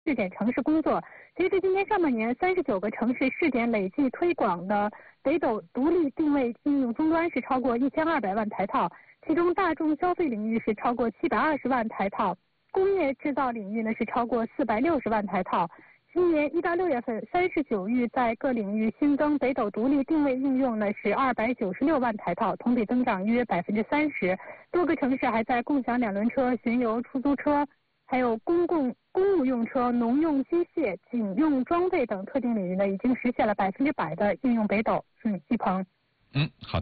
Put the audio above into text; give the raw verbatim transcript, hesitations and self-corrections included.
试点城市工作。截至今年上半年，三十九个城市试点累计推广的北斗独立定位应用终端是超过一千二百万台套，其中大众消费领域是超过七百二十万台套，工业制造领域呢是超过四百六十万台套。今年一到六月份，三十九域在各领域新增北斗独立定位应用呢是二百九十六万台套，同比增长约百分之三十。多个城市还在共享两轮车、巡游出租车，还有公共公务用车、农用机械、警用装备等特定领域呢，已经实现了百分之百的应用北斗。嗯，一鹏。 嗯，好。